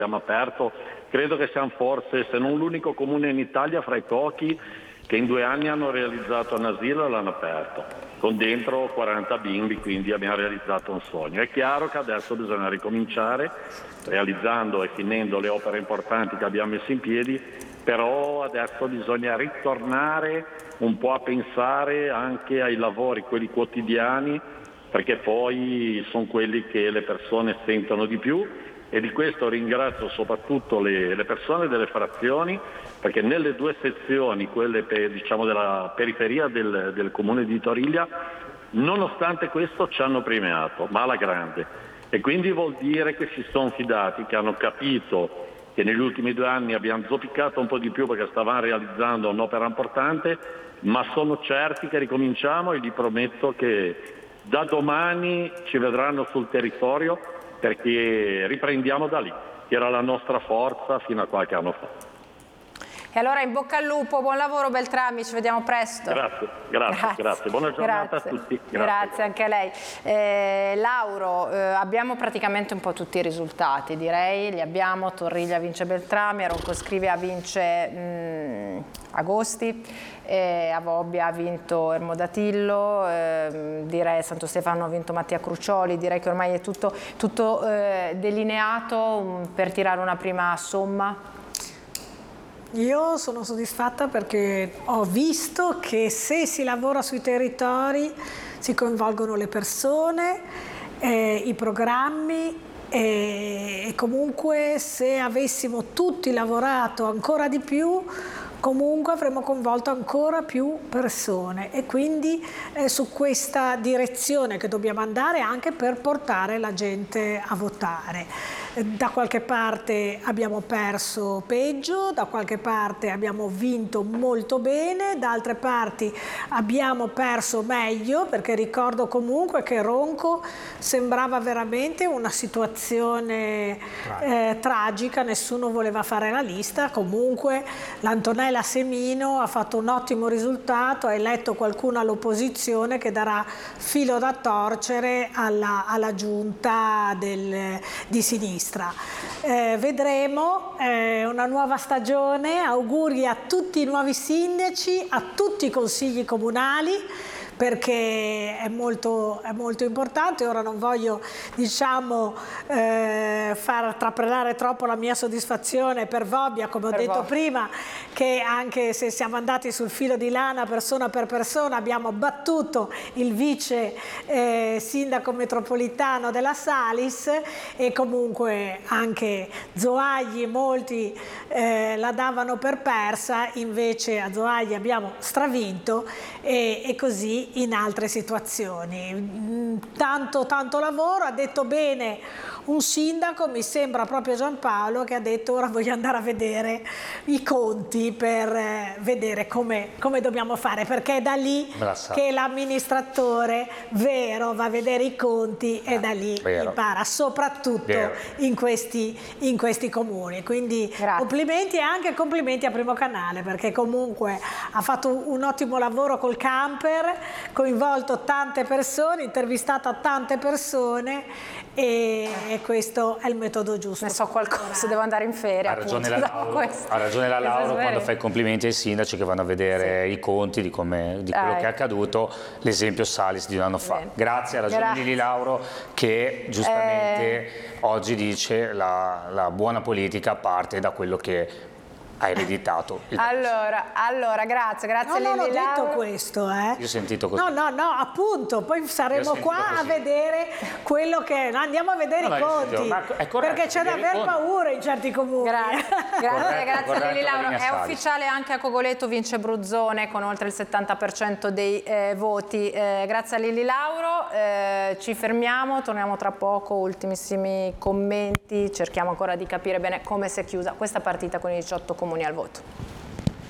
abbiamo aperto, credo che siamo forse, se non l'unico comune in Italia, fra i pochi che in 2 anni hanno realizzato un asilo e l'hanno aperto, con dentro 40 bimbi, quindi abbiamo realizzato un sogno. È chiaro che adesso bisogna ricominciare, realizzando e finendo le opere importanti che abbiamo messo in piedi, però adesso bisogna ritornare un po' a pensare anche ai lavori, quelli quotidiani, perché poi sono quelli che le persone sentono di più, e di questo ringrazio soprattutto le persone delle frazioni, perché nelle 2 sezioni, quelle diciamo della periferia del comune di Toriglia, nonostante questo ci hanno premiato, ma alla grande. E quindi vuol dire che si sono fidati, che hanno capito che negli ultimi 2 anni abbiamo zoppicato un po' di più perché stavamo realizzando un'opera importante, ma sono certi che ricominciamo, e gli prometto che da domani ci vedranno sul territorio, perché riprendiamo da lì, che era la nostra forza fino a qualche anno fa. E allora in bocca al lupo, buon lavoro Beltrami, ci vediamo presto. Grazie. Buona giornata a tutti. Grazie anche a lei. Lauro, abbiamo praticamente un po' tutti i risultati, direi, li abbiamo. Torriglia vince Beltrami, Roncoscrivia vince Agosti, a Bobbia ha vinto Ermodatillo, direi Santo Stefano ha vinto Mattia Crucioli. Direi che ormai è tutto delineato per tirare una prima somma. Io sono soddisfatta perché ho visto che se si lavora sui territori si coinvolgono le persone, i programmi, e comunque se avessimo tutti lavorato ancora di più, comunque avremmo coinvolto ancora più persone, e quindi su questa direzione che dobbiamo andare anche per portare la gente a votare. Da qualche parte abbiamo perso peggio, da qualche parte abbiamo vinto molto bene, da altre parti abbiamo perso meglio, perché ricordo comunque che Ronco sembrava veramente una situazione tragica, nessuno voleva fare la lista. Comunque l'Antonella Semino ha fatto un ottimo risultato, ha eletto qualcuno all'opposizione che darà filo da torcere alla giunta di sinistra. Vedremo una nuova stagione, auguri a tutti i nuovi sindaci, a tutti i consigli comunali, perché è molto importante. Ora non voglio, diciamo, far trapelare troppo la mia soddisfazione per Bobbia, come ho detto prima, che anche se siamo andati sul filo di lana persona per persona abbiamo battuto il vice sindaco metropolitano della Salis, e comunque anche Zoagli molti la davano per persa, invece a Zoagli abbiamo stravinto, e così in altre situazioni. Tanto lavoro, ha detto bene un sindaco, mi sembra proprio Giampaolo, che ha detto ora voglio andare a vedere i conti per vedere come dobbiamo fare, perché è da lì che l'amministratore vero va a vedere i conti, e da lì impara, soprattutto in questi comuni. Quindi complimenti, e anche complimenti a Primo Canale, perché comunque ha fatto un ottimo lavoro col camper, coinvolto tante persone, intervistato tante persone, e questo è il metodo giusto. Ne so qualcosa, devo andare in ferie. Ha ragione la Lauro quando fa i complimenti ai sindaci che vanno a vedere i conti di quello che è accaduto, l'esempio Salis di un anno fa. Grazie, ha ragione Lili Lauro, che giustamente oggi dice la buona politica parte da quello che ha ereditato. Allora, grazie Lili Lauro. Non ho detto questo, Io ho sentito così. No, appunto, poi saremo qua a vedere quello che... Andiamo a vedere i conti, perché c'è da aver paura in certi comuni. Grazie Lili Lauro. È ufficiale anche a Cogoleto, vince Bruzzone con oltre il 70% dei voti. Grazie a Lili Lauro, ci fermiamo, torniamo tra poco, ultimissimi commenti, cerchiamo ancora di capire bene come si è chiusa questa partita con i 18 comuni al voto.